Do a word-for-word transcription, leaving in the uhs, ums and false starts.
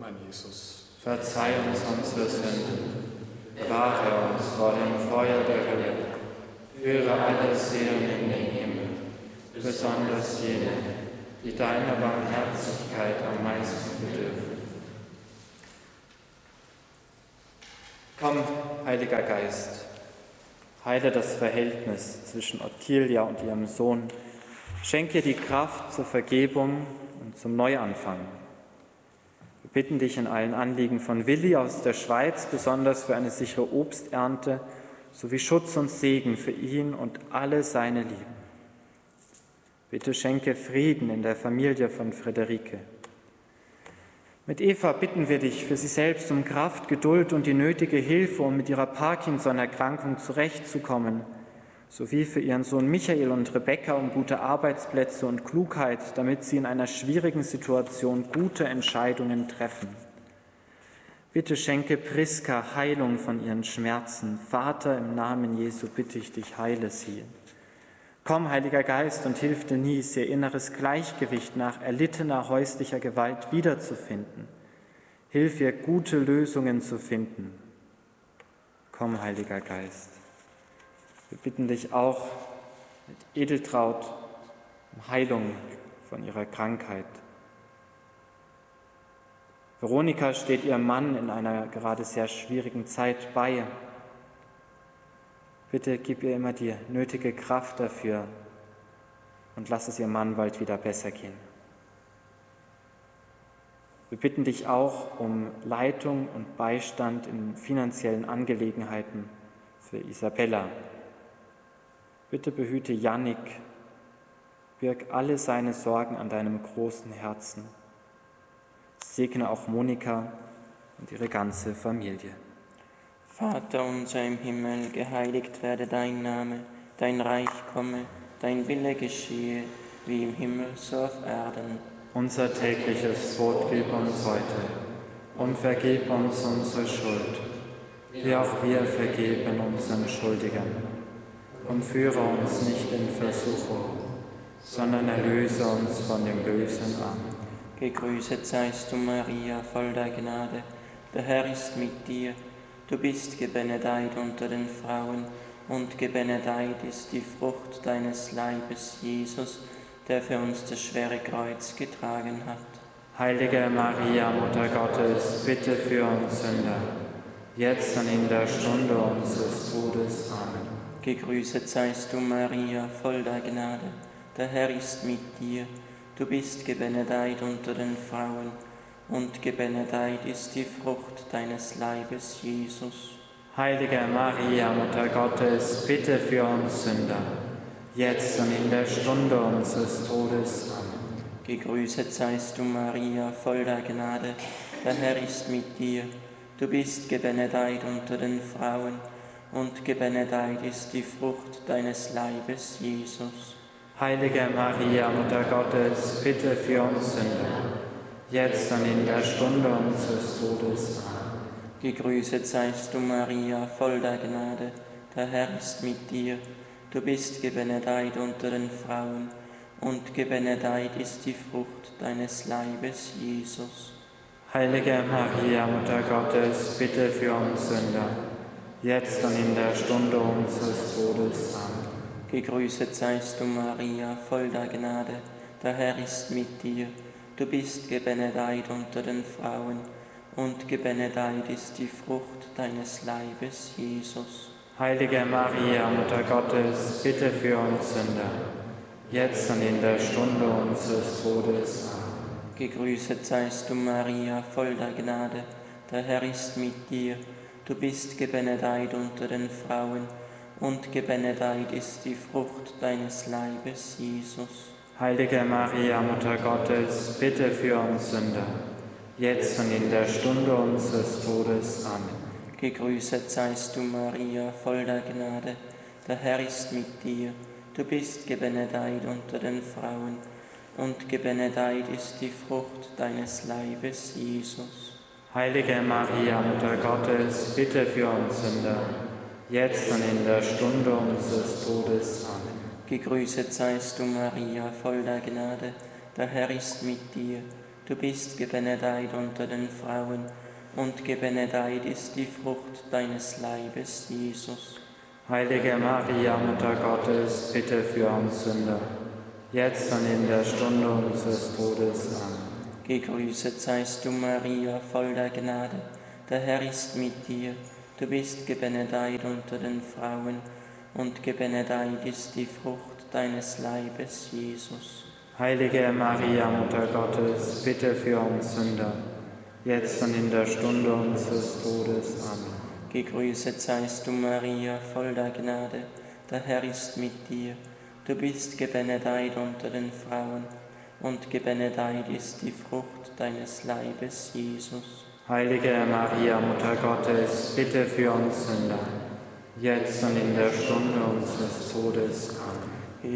mein Jesus. Verzeih uns unsere Sünden, bewahre uns vor dem Feuer der Hölle, führe alle Seelen in den Himmel, besonders jene, die deiner Barmherzigkeit am meisten bedürfen. Komm, Heiliger Geist, heile das Verhältnis zwischen Ottilia und ihrem Sohn, schenke die Kraft zur Vergebung und zum Neuanfang. Wir bitten dich in allen Anliegen von Willi aus der Schweiz, besonders für eine sichere Obsternte, sowie Schutz und Segen für ihn und alle seine Lieben. Bitte schenke Frieden in der Familie von Friederike. Mit Eva bitten wir dich für sie selbst um Kraft, Geduld und die nötige Hilfe, um mit ihrer Parkinson-Erkrankung zurechtzukommen, sowie für ihren Sohn Michael und Rebecca um gute Arbeitsplätze und Klugheit, damit sie in einer schwierigen Situation gute Entscheidungen treffen. Bitte schenke Priska Heilung von ihren Schmerzen. Vater, im Namen Jesu bitte ich dich, heile sie. Komm, Heiliger Geist, und hilf Denise, ihr inneres Gleichgewicht nach erlittener häuslicher Gewalt wiederzufinden. Hilf ihr, gute Lösungen zu finden. Komm, Heiliger Geist. Wir bitten dich auch mit Edeltraut um Heilung von ihrer Krankheit. Veronika steht ihrem Mann in einer gerade sehr schwierigen Zeit bei. Bitte gib ihr immer die nötige Kraft dafür und lass es ihrem Mann bald wieder besser gehen. Wir bitten dich auch um Leitung und Beistand in finanziellen Angelegenheiten für Isabella. Bitte behüte Jannik, birg alle seine Sorgen an deinem großen Herzen. Segne auch Monika und ihre ganze Familie. Vater unser im Himmel, geheiligt werde dein Name, dein Reich komme, dein Wille geschehe, wie im Himmel so auf Erden. Unser tägliches Brot gib uns heute und vergib uns unsere Schuld, wie auch wir vergeben unseren Schuldigern. Und führe uns nicht in Versuchung, sondern erlöse uns von dem Bösen. Amen. Gegrüßet seist du, Maria, voll der Gnade, der Herr ist mit dir. Du bist gebenedeit unter den Frauen, und gebenedeit ist die Frucht deines Leibes, Jesus, der für uns das schwere Kreuz getragen hat. Heilige Maria, Mutter Gottes, bitte für uns Sünder, jetzt und in der Stunde unseres Todes. Amen. Gegrüßet seist du, Maria, voll der Gnade, der Herr ist mit dir. Du bist gebenedeit unter den Frauen, und gebenedeit ist die Frucht deines Leibes, Jesus. Heilige Maria, Mutter Gottes, bitte für uns Sünder, jetzt und in der Stunde unseres Todes. Amen. Gegrüßet seist du, Maria, voll der Gnade, der Herr ist mit dir. Du bist gebenedeit unter den Frauen, und gebenedeit ist die Frucht deines Leibes, Jesus. Heilige Maria, Mutter Gottes, bitte für uns Sünder, jetzt und in der Stunde unseres Todes. Amen. Gegrüßet seist du, Maria, voll der Gnade, der Herr ist mit dir. Du bist gebenedeit unter den Frauen, und gebenedeit ist die Frucht deines Leibes, Jesus. Heilige Maria, Mutter Gottes, bitte für uns Sünder, jetzt und in der Stunde unseres Todes. Amen. Gegrüßet seist du, Maria, voll der Gnade, der Herr ist mit dir. Du bist gebenedeit unter den Frauen, und gebenedeit ist die Frucht deines Leibes, Jesus. Heilige Maria, Mutter Gottes, bitte für uns Sünder, jetzt und in der Stunde unseres Todes. Amen. Gegrüßet seist du, Maria, voll der Gnade, der Herr ist mit dir. Du bist gebenedeit unter den Frauen, und gebenedeit ist die Frucht deines Leibes, Jesus. Heilige Maria, Mutter Gottes, bitte für uns Sünder, jetzt und in der Stunde unseres Todes. Amen. Gegrüßet seist du, Maria, voll der Gnade, der Herr ist mit dir. Du bist gebenedeit unter den Frauen, und gebenedeit ist die Frucht deines Leibes, Jesus. Heilige Maria, Mutter Gottes, bitte für uns Sünder, jetzt und in der Stunde unseres Todes. Amen. Gegrüßet seist du, Maria, voll der Gnade, der Herr ist mit dir. Du bist gebenedeit unter den Frauen, und gebenedeit ist die Frucht deines Leibes, Jesus. Heilige Maria, Mutter Gottes, bitte für uns Sünder, jetzt und in der Stunde unseres Todes. Amen. Gegrüßet seist du, Maria, voll der Gnade. Der Herr ist mit dir. Du bist gebenedeit unter den Frauen, und gebenedeit ist die Frucht deines Leibes, Jesus. Heilige Maria, Mutter Gottes, bitte für uns Sünder, jetzt und in der Stunde unseres Todes. Amen. Gegrüßet seist du, Maria, voll der Gnade. Der Herr ist mit dir. Du bist gebenedeit unter den Frauen, und gebenedeit ist die Frucht deines Leibes, Jesus. Heilige Maria, Mutter Gottes, bitte für uns Sünder, jetzt und in der Stunde unseres Todes. Amen.